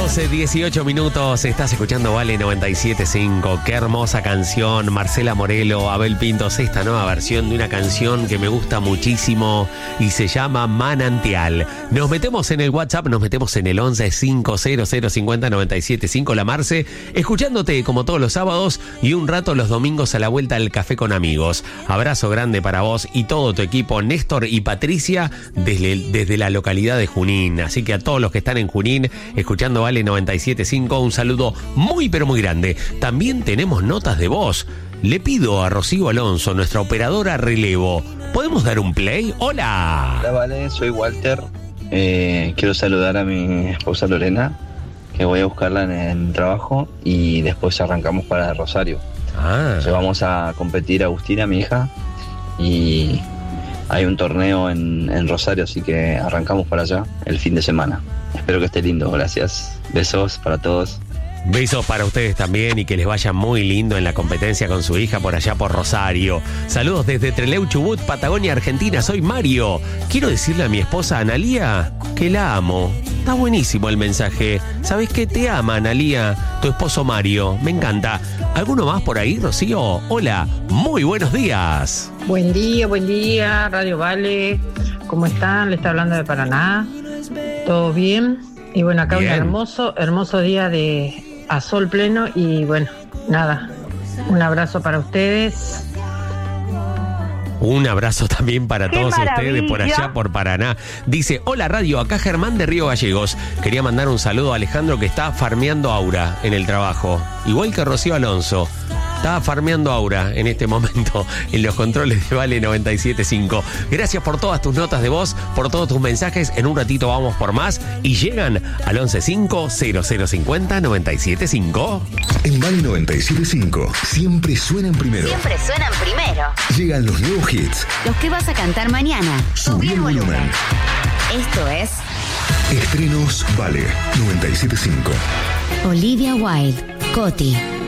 12:18 minutos, estás escuchando Vale 97.5. Qué hermosa canción, Marcela Morelo, Abel Pintos, esta nueva versión de una canción que me gusta muchísimo y se llama Manantial. Nos metemos en el WhatsApp, nos metemos en el 11-500-50-97.5, la Marce, escuchándote como todos los sábados y un rato los domingos a la vuelta al café con amigos. Abrazo grande para vos y todo tu equipo, Néstor y Patricia, desde la localidad de Junín. Así que a todos los que están en Junín, escuchando Vale 97.5, un saludo muy pero muy grande. También tenemos notas de voz. Le pido a Rocío Alonso, nuestra operadora relevo, ¿podemos dar un play? ¡Hola! Hola, Vale, soy Walter. Quiero saludar a mi esposa Lorena, que voy a buscarla en el trabajo y después arrancamos para Rosario. Vamos a competir Agustina, mi hija, y hay un torneo en Rosario, así que arrancamos para allá el fin de semana. Espero que esté lindo, gracias. Besos para todos. Besos para ustedes también y que les vaya muy lindo en la competencia con su hija por allá por Rosario. Saludos desde Trelew, Chubut, Patagonia, Argentina. Soy Mario. Quiero decirle a mi esposa Analía que la amo. Está buenísimo el mensaje. ¿Sabes qué? Te ama, Analía, tu esposo Mario. Me encanta. ¿Alguno más por ahí, Rocío? Hola, muy buenos días. Buen día, Radio Vale. ¿Cómo están? Le está hablando de Paraná. ¿Todo bien? Y bueno, acá bien. Un hermoso día a sol pleno y bueno, nada, un abrazo para ustedes. Un abrazo también para todos ustedes por allá, por Paraná. Dice, hola radio, acá Germán de Río Gallegos. Quería mandar un saludo a Alejandro que está farmeando aura en el trabajo. Igual que Rocío Alonso. Está farmeando aura en este momento en los controles de Vale 97.5. Gracias por todas tus notas de voz, por todos tus mensajes. En un ratito vamos por más y llegan al 11-5-0050-97.5. En Vale 97.5 siempre suenan primero. Llegan los nuevos hits. Los que vas a cantar mañana. Subí el volumen. Esto es Estrenos Vale 97.5. Olivia Wilde, Coti.